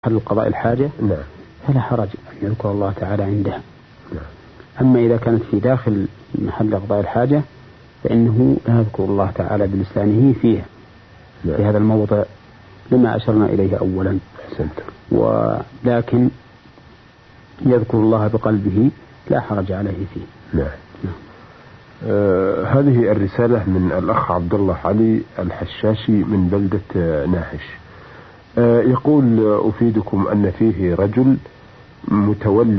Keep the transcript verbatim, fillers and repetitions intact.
محل قضاء الحاجة نعم. فلا حرج أن يذكر الله تعالى عندها. نعم. أما إذا كانت في داخل محل قضاء الحاجة فإنه لا يذكر الله تعالى بلسانه فيها. نعم. في هذا الموضع لما أشرنا إليه أولا. أحسنت. ولكن يذكر الله بقلبه لا حرج عليه فيه. نعم. نعم. آه هذه الرسالة من الأخ عبد الله علي الحشاشي من بلدة ناحش. آه يقول: أفيدكم أن فيه رجل متولي